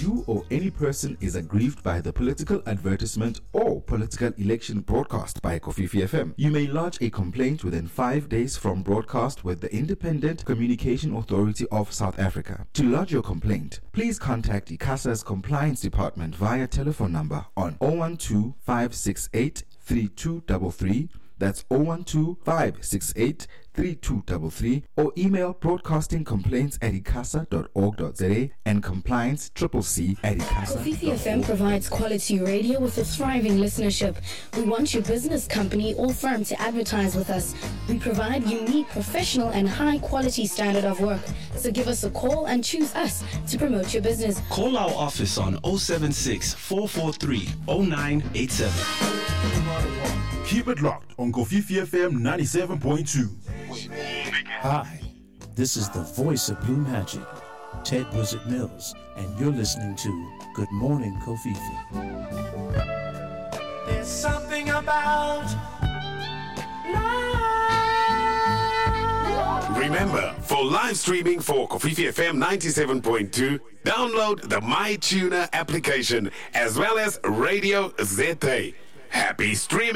you or any person is aggrieved by the political advertisement or political election broadcast by Kofifi FM, you may lodge a complaint within 5 days from broadcast with the Independent Communication Authority of South Africa. To lodge your complaint, please contact ICASA's Compliance Department via telephone number on 012 568 3233. That's 012 568 3233, or email broadcastingcomplaints@icasa.org.za and compliance@icasa.org. Kofifi FM provides quality radio with a thriving listenership. We want your business, company, or firm to advertise with us. We provide unique, professional, and high-quality standard of work. So give us a call and choose us to promote your business. Call our office on 076 443 0987. Keep it locked on Kofifi FM 97.2. Hi, this is the voice of Blue Magic, Ted Wizard Mills, and you're listening to Good Morning Kofifi. There's something about love. Remember, for live streaming for Kofifi FM 97.2, download the MyTuner application as well as Radio ZA. Happy streaming!